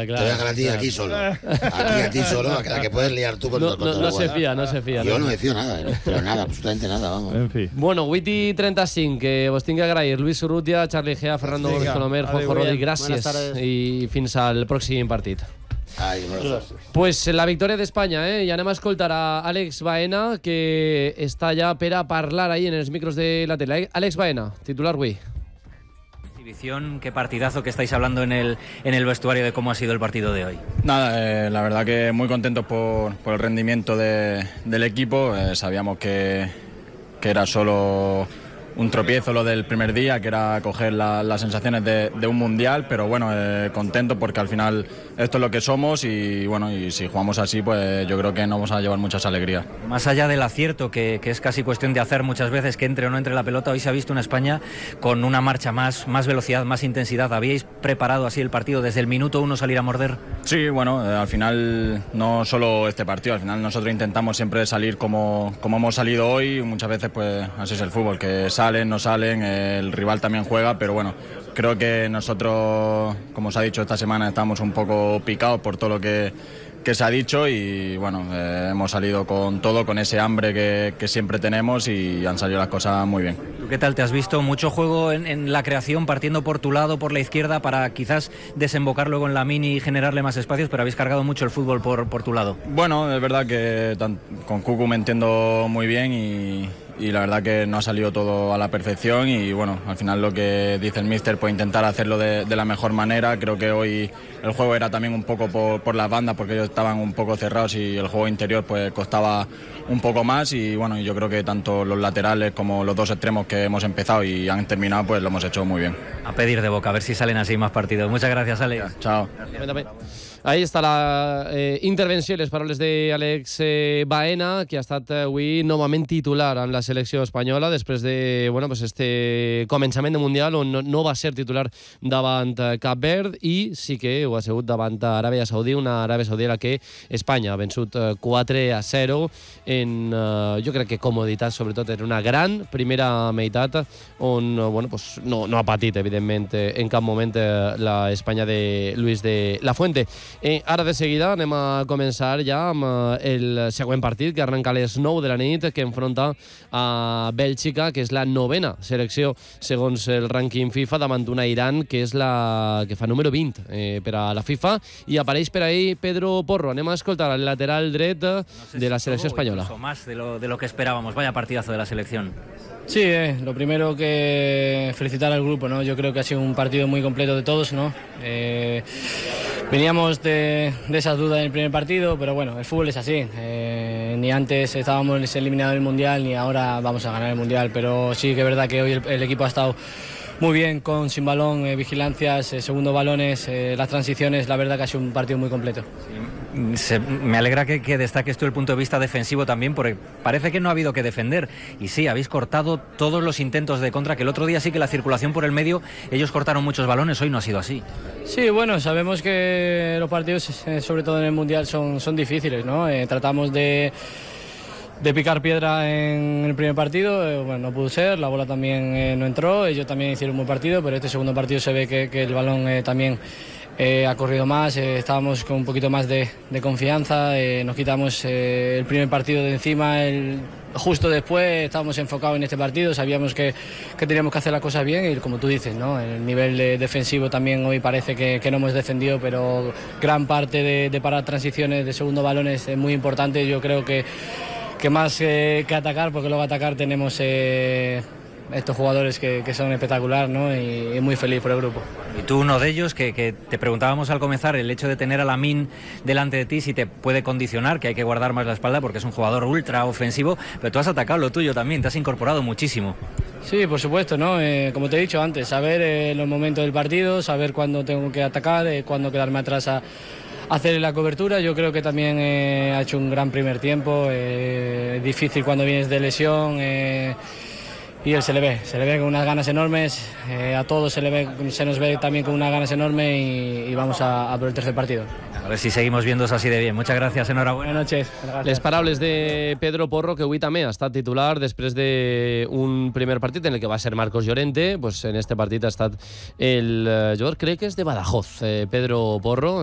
Te voy a dejar a ti aquí solo. Aquí a ti solo, a que puedes liar tú con todo. No se fía. Yo no me fío nada, pero nada, absolutamente nada, vamos. En fi. Bueno, 8:35, que vos tinc que agrair Luis Urrutia, Charlie Gea, Fernando Gómez Colomer, Juanjo Rodríguez, gràcies i fins al pròxim partit. Ay, Pues la victòria d'Espanya, i anem a escoltar a Àlex Baena, que està ja per a parlar ahí en els micros de la tele. Àlex Baena, titular avui. Qué partidazo que estáis hablando en el vestuario de cómo ha sido el partido de hoy. Nada, la verdad que muy contentos por el rendimiento del equipo. Sabíamos que era solo un tropiezo lo del primer día, que era coger las sensaciones de un mundial, pero bueno, contento porque al final esto es lo que somos y bueno, y si jugamos así, pues yo creo que nos vamos a llevar muchas alegrías. Más allá del acierto, que es casi cuestión de hacer muchas veces, que entre o no entre la pelota, hoy se ha visto una España con una marcha más velocidad, más intensidad. ¿Habíais preparado así el partido desde el minuto 1 salir a morder? Sí, bueno, al final no solo este partido, al final nosotros intentamos siempre salir como hemos salido hoy. Muchas veces pues así es el fútbol, que salen, no salen, el rival también juega, pero bueno, creo que nosotros, como os ha dicho esta semana, estamos un poco picados por todo lo que se ha dicho y bueno, hemos salido con todo, con ese hambre que siempre tenemos y han salido las cosas muy bien. ¿Tú qué tal te has visto? Mucho juego en la creación, partiendo por tu lado, por la izquierda, para quizás desembocar luego en Lamine y generarle más espacios, pero habéis cargado mucho el fútbol por tu lado. Bueno, es verdad que con Cucu me entiendo muy bien y la verdad que no ha salido todo a la perfección y bueno, al final lo que dice el míster, pues intentar hacerlo de la mejor manera. Creo que hoy el juego era también un poco por las bandas, porque ellos estaban un poco cerrados y el juego interior pues costaba un poco más y bueno, yo creo que tanto los laterales como los dos extremos que hemos empezado y han terminado, pues lo hemos hecho muy bien. A pedir de boca, a ver si salen así más partidos. Muchas gracias, Alex. Chao. Ahí està la intervenció i les paraules d'Àlex Baena, que ha estat avui novament titular amb la selecció espanyola després de este començament de Mundial on no va ser titular davant Cap Verd i sí que ho ha sigut davant Aràbia Saudí, una Aràbia Saudí a la que Espanya ha vençut 4-0 en, jo crec que comoditat, sobretot en una gran primera meitat on no ha patit, evidentment, en cap moment la Espanya de Luis de la Fuente. Ara de seguida anem a començar ja amb el següent partit que arrenca a les 9 de la nit, que enfronta a Bèlgica, que és la 9ª selecció segons el rànquing FIFA, davant d'una Iran que és la que fa número 20 per a la FIFA, i apareix per ahí Pedro Porro. Anem a escoltar el lateral dret de la selecció espanyola. Más de lo que esperábamos. Vaya partidazo de la selección. Sí, lo primero que felicitar al grupo, ¿no? Yo creo que ha sido un partido muy completo de todos, ¿no? Veníamos de esas dudas en el primer partido, pero bueno, el fútbol es así. Ni antes estábamos eliminados del Mundial, ni ahora vamos a ganar el Mundial, pero sí que es verdad que hoy el equipo ha estado muy bien, sin balón, vigilancias, segundo balones, las transiciones. La verdad que ha sido un partido muy completo. Me alegra que destaques tú el punto de vista defensivo también, porque parece que no ha habido que defender. Y sí, habéis cortado todos los intentos de contra, que el otro día sí que la circulación por el medio, ellos cortaron muchos balones, hoy no ha sido así. Sí, bueno, sabemos que los partidos, sobre todo en el Mundial, son difíciles, ¿no? Tratamos de picar piedra en el primer partido, bueno, no pudo ser, la bola también no entró, ellos también hicieron un buen partido, pero este segundo partido se ve que el balón también ha corrido más, estábamos con un poquito más de confianza, nos quitamos el primer partido de encima, justo después estábamos enfocados en este partido, sabíamos que teníamos que hacer las cosas bien y como tú dices, ¿no? El nivel defensivo también hoy parece que no hemos defendido, pero gran parte de parar transiciones de segundo balones es muy importante. Yo creo que más que atacar, porque luego atacar tenemos estos jugadores que son espectacular, ¿no? Y muy feliz por el grupo. Y tú uno de ellos, que te preguntábamos al comenzar, el hecho de tener a Lamine delante de ti si te puede condicionar, que hay que guardar más la espalda porque es un jugador ultra ofensivo, pero tú has atacado lo tuyo también, te has incorporado muchísimo. Sí, por supuesto, ¿no? Como te he dicho antes, saber los momentos del partido, saber cuándo tengo que atacar, cuándo quedarme atrás a hacer la cobertura. Yo creo que también ha hecho un gran primer tiempo, difícil cuando vienes de lesión, y él se le ve con unas ganas enormes, a todos se nos ve también con unas ganas enormes y vamos a por el tercer partido. A ver si seguimos viendo así de bien. Muchas gracias, enhorabuena. Buenas noches. Les paraules de Pedro Porro, que avui també ha estat titular després d'un primer partit en el que va ser Marcos Llorente. Pues en este partit ha estat el jugador, crec que és de Badajoz, Pedro Porro.